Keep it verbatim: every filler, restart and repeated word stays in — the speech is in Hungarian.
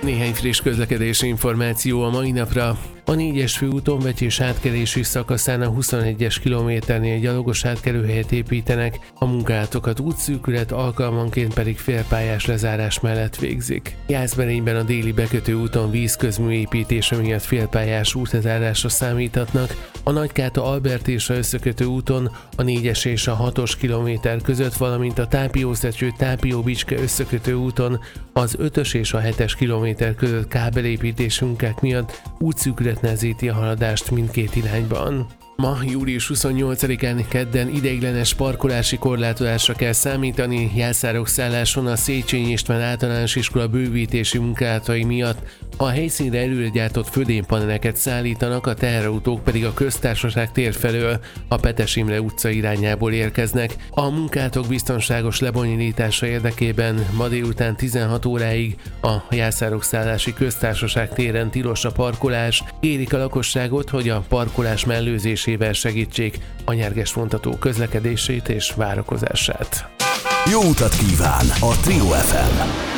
Néhány friss közlekedési információ a mai napra. A négyes főúton Vecsés átkelési szakaszán a huszonegyes kilométernél gyalogos átkelőhelyet építenek, a munkátokat útszűkület, alkalmanként pedig félpályás lezárás mellett végzik. Jászberényben a déli bekötő úton vízközmű építése miatt félpályás útlezárásra számíthatnak, a Nagykáta Albert és a összekötő úton a négyes és a hatos kilométer között, valamint a Tápiószecső Tápió-Bicske összekötő úton az ötös és a hetes kilométer között kábelépítés munkák miatt útszűkület nehezíti a haladást mindkét irányban. Ma, július huszonnyolcadikán kedden ideiglenes parkolási korlátozásra kell számítani Jászárok-szálláson a Széchenyi István általános iskola bővítési munkálatai miatt. A helyszínre előre gyártott födénypaneleket szállítanak, a teherautók pedig a Köztársaság tér felől a Petes Imre utca irányából érkeznek. A munkálatok biztonságos lebonyolítása érdekében ma délután tizenhat óráig a Jászárok-szállási Köztársaság téren tilos a parkolás. Kérik a lakosságot, hogy a parkolás mellőzésével segítsék a nyerges vontató közlekedését és várakozását. Jó utat kíván a Trio ef em!